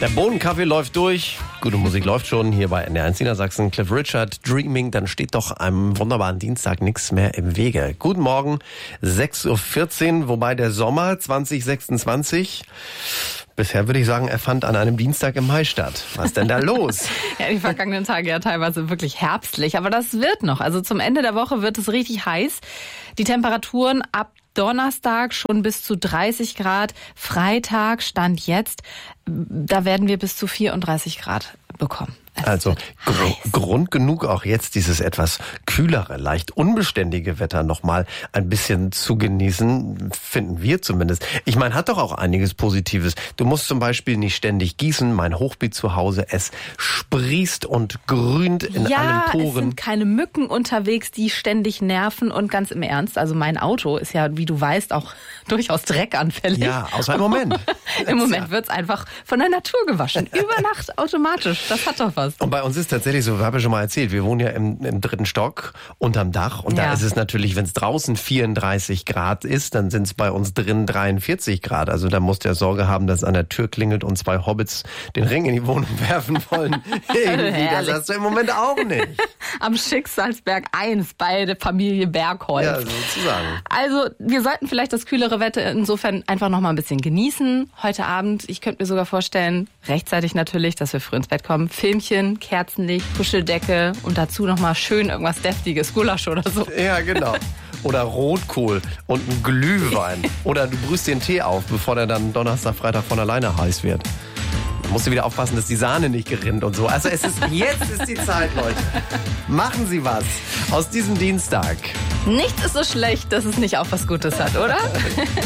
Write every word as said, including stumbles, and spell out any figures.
Der Bohnenkaffee läuft durch. Gute Musik läuft schon hier bei N D R eins Niedersachsen. Cliff Richard, Dreaming. Dann steht doch am wunderbaren Dienstag nichts mehr im Wege. Guten Morgen, sechs Uhr vierzehn, wobei der Sommer zwanzig sechsundzwanzig... Bisher würde ich sagen, er fand an einem Dienstag im Mai statt. Was ist denn da los? Ja, die vergangenen Tage ja teilweise wirklich herbstlich. Aber das wird noch. Also zum Ende der Woche wird es richtig heiß. Die Temperaturen ab Donnerstag schon bis zu dreißig Grad. Freitag, Stand jetzt, da werden wir bis zu vierunddreißig Grad bekommen. Es Also gr- Grund genug auch jetzt dieses etwas kühlere, leicht unbeständige Wetter nochmal ein bisschen zu genießen, finden wir zumindest. Ich meine, hat doch auch einiges Positives. Du musst zum Beispiel nicht ständig gießen. Mein Hochbeet zu Hause, es sprießt und grünt in ja, allen Poren. Es sind keine Mücken unterwegs, die ständig nerven. Und ganz im Ernst, also mein Auto ist ja, wie du weißt, auch durchaus dreckanfällig. Ja, außer im Moment. Im Moment wird's einfach von der Natur gewaschen. Über Nacht automatisch. Das hat doch was. Und bei uns ist tatsächlich so, ich habe ja schon mal erzählt, wir wohnen ja im, im dritten Stock unterm Dach. Und Ja. da ist es natürlich, wenn es draußen vierunddreißig Grad ist, dann sind es bei uns drin dreiundvierzig Grad. Also da musst du ja Sorge haben, dass an der Tür klingelt und zwei Hobbits den Ring in die Wohnung werfen wollen. Irgendwie, das Herrlich. hast du im Moment auch nicht. Am Schicksalsberg eins bei der Familie Bergholz. Ja, sozusagen. Also wir sollten vielleicht das kühlere Wetter insofern einfach noch mal ein bisschen genießen. Heute Abend, ich könnte mir sogar vorstellen, rechtzeitig natürlich, dass wir früh ins Bett kommen. Filmchen, Kerzenlicht, Kuscheldecke und dazu noch mal schön irgendwas Deftiges, Gulasch oder so. Ja, genau. Oder Rotkohl und ein Glühwein. Oder du brühst den Tee auf, bevor der dann Donnerstag, Freitag von alleine heiß wird. Da musst du wieder aufpassen, dass die Sahne nicht gerinnt und so. Also es ist, jetzt ist die Zeit, Leute. Machen Sie was aus diesem Dienstag. Nichts ist so schlecht, dass es nicht auch was Gutes hat, oder?